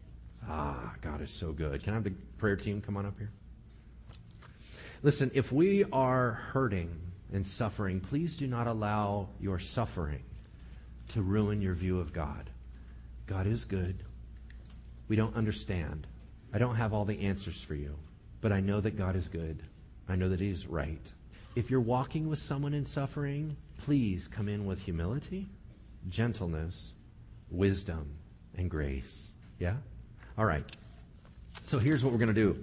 Speaker 16: God is so good. Can I have the prayer team come on up here? Listen, if we are hurting and suffering, please do not allow your suffering to ruin your view of God. God is good. We don't understand. I don't have all the answers for you, but I know that God is good. I know that he is right. If you're walking with someone in suffering, please come in with humility, gentleness, wisdom, and grace. Yeah? All right. So here's what we're going to do.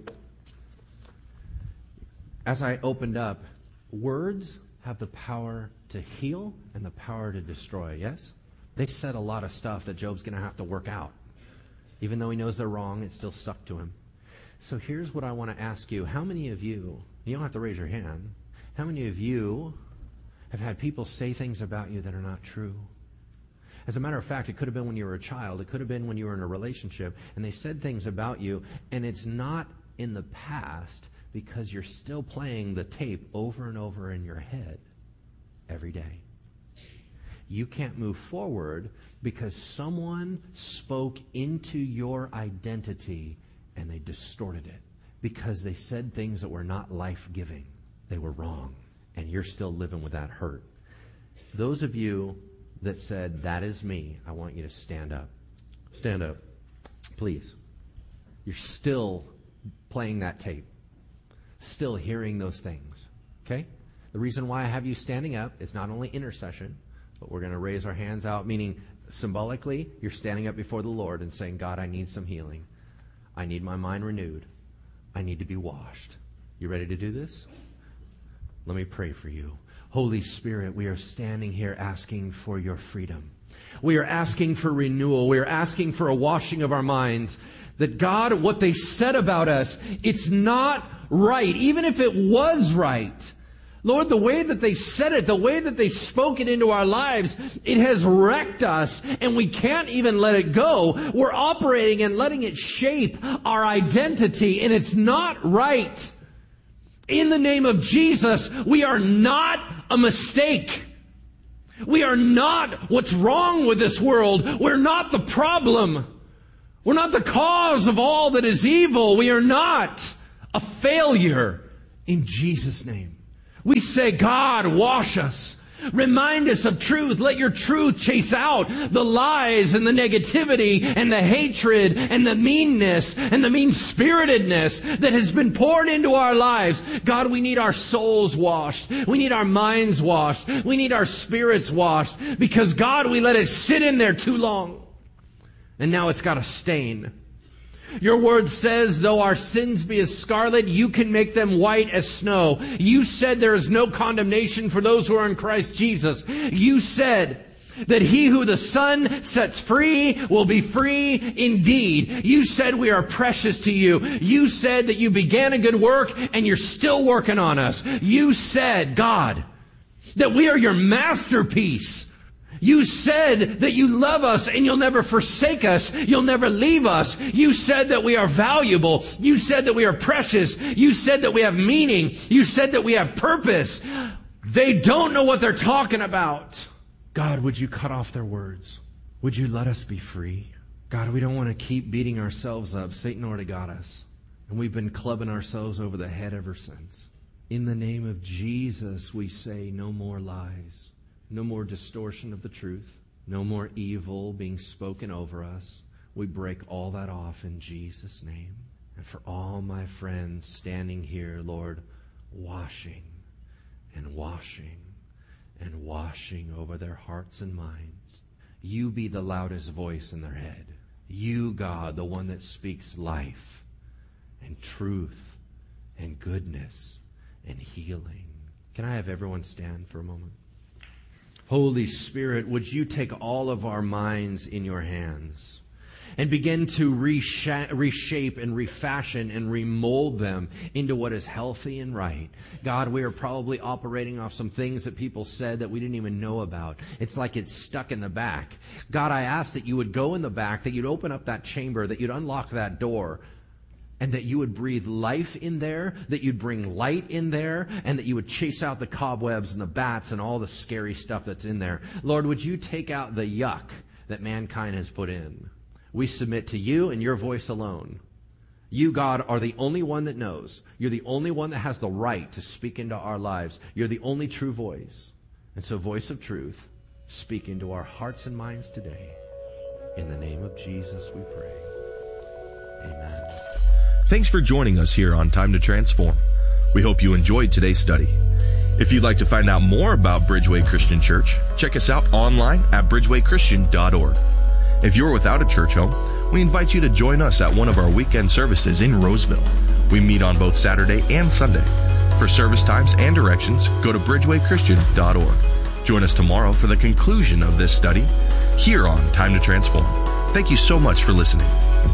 Speaker 16: As I opened up, words have the power to heal and the power to destroy, yes? They said a lot of stuff that Job's going to have to work out. Even though he knows they're wrong, it still stuck to him. So here's what I want to ask you. How many of you don't have to raise your hand, how many of you have had people say things about you that are not true? As a matter of fact, it could have been when you were a child. It could have been when you were in a relationship, and they said things about you, and it's not in the past because you're still playing the tape over and over in your head every day. You can't move forward because someone spoke into your identity and they distorted it because they said things that were not life-giving. They were wrong, and you're still living with that hurt. Those of you that said, that is me, I want you to stand up. Stand up, please. You're still playing that tape, still hearing those things, okay? The reason why I have you standing up is not only intercession, but we're going to raise our hands out, meaning symbolically, you're standing up before the Lord and saying, God, I need some healing. I need my mind renewed. I need to be washed. You ready to do this? Let me pray for you. Holy Spirit, we are standing here asking for your freedom. We are asking for renewal. We are asking for a washing of our minds. That God, what they said about us, it's not right. Even if it was right, Lord, the way that they said it, the way that they spoke it into our lives, it has wrecked us, and we can't even let it go. We're operating and letting it shape our identity, and it's not right. In the name of Jesus, we are not a mistake. We are not what's wrong with this world. We're not the problem. We're not the cause of all that is evil. We are not a failure in Jesus' name. We say, God, wash us. Remind us of truth. Let your truth chase out the lies and the negativity and the hatred and the meanness and the mean-spiritedness that has been poured into our lives. God, we need our souls washed. We need our minds washed. We need our spirits washed because, God, we let it sit in there too long. And now it's got a stain. Your word says, though our sins be as scarlet, you can make them white as snow. You said there is no condemnation for those who are in Christ Jesus. You said that he who the Son sets free will be free indeed. You said we are precious to you. You said that you began a good work and you're still working on us. You said, God, that we are your masterpiece. You said that you love us and you'll never forsake us. You'll never leave us. You said that we are valuable. You said that we are precious. You said that we have meaning. You said that we have purpose. They don't know what they're talking about. God, would you cut off their words? Would you let us be free? God, we don't want to keep beating ourselves up. Satan already got us. And we've been clubbing ourselves over the head ever since. In the name of Jesus, we say no more lies. No more distortion of the truth. No more evil being spoken over us. We break all that off in Jesus' name. And for all my friends standing here, Lord, washing and washing and washing over their hearts and minds. You be the loudest voice in their head. You, God, the one that speaks life and truth and goodness and healing. Can I have everyone stand for a moment? Holy Spirit, would you take all of our minds in your hands and begin to reshape and refashion and remold them into what is healthy and right. God, we are probably operating off some things that people said that we didn't even know about. It's like it's stuck in the back. God, I ask that you would go in the back, that you'd open up that chamber, that you'd unlock that door, and that you would breathe life in there, that you'd bring light in there, and that you would chase out the cobwebs and the bats and all the scary stuff that's in there. Lord, would you take out the yuck that mankind has put in? We submit to you and your voice alone. You, God, are the only one that knows. You're the only one that has the right to speak into our lives. You're the only true voice. And so, voice of truth, speak into our hearts and minds today. In the name of Jesus we pray. Amen.
Speaker 15: Thanks for joining us here on Time to Transform. We hope you enjoyed today's study. If you'd like to find out more about Bridgeway Christian Church, check us out online at bridgewaychristian.org. If you're without a church home, we invite you to join us at one of our weekend services in Roseville. We meet on both Saturday and Sunday. For service times and directions, go to bridgewaychristian.org. Join us tomorrow for the conclusion of this study here on Time to Transform. Thank you so much for listening.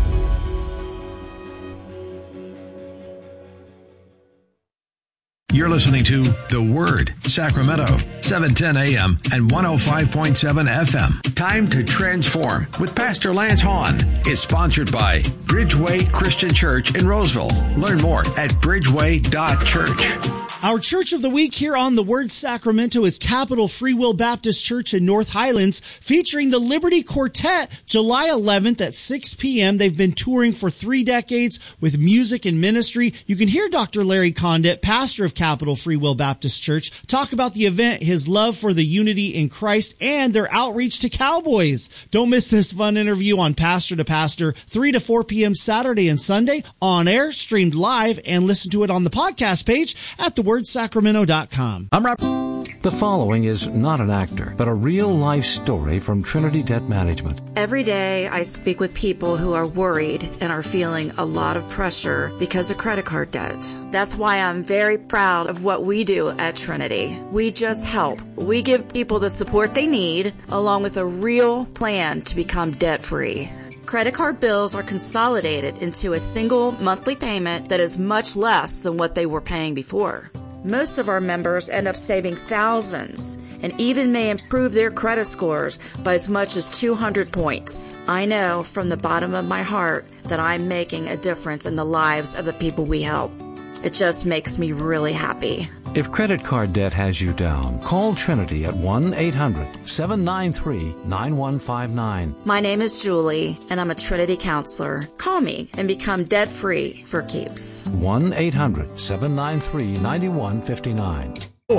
Speaker 3: You're listening to The Word, Sacramento, 710 AM and 105.7 FM. Time to Transform with Pastor Lance Hahn is sponsored by Bridgeway Christian Church in Roseville. Learn more at bridgeway.church.
Speaker 5: Our Church of the Week here on The Word Sacramento is Capital Free Will Baptist Church in North Highlands, featuring the Liberty Quartet, July 11th at 6 p.m. They've been touring for 3 decades with music and ministry. You can hear Dr. Larry Condit, pastor of Capital Free Will Baptist Church, talk about the event, his love for the unity in Christ, and their outreach to cowboys. Don't miss this fun interview on Pastor to Pastor, 3 to 4 p.m. Saturday and Sunday, on air, streamed live, and listen to it on the podcast page at thewordsacramento.com.
Speaker 6: I'm Rob. The following is not an actor, but a real-life story from Trinity Debt Management.
Speaker 17: Every day I speak with people who are worried and are feeling a lot of pressure because of credit card debt. That's why I'm very proud of what we do at Trinity. We just help. We give people the support they need, along with a real plan to become debt-free. Credit card bills are consolidated into a single monthly payment that is much less than what they were paying before. Most of our members end up saving thousands and even may improve their credit scores by as much as 200 points. I know from the bottom of my heart that I'm making a difference in the lives of the people we help. It just makes me really happy.
Speaker 6: If credit card debt has you down, call Trinity at 1-800-793-9159.
Speaker 17: My name is Julie, and I'm a Trinity counselor. Call me and become debt-free for keeps.
Speaker 6: 1-800-793-9159.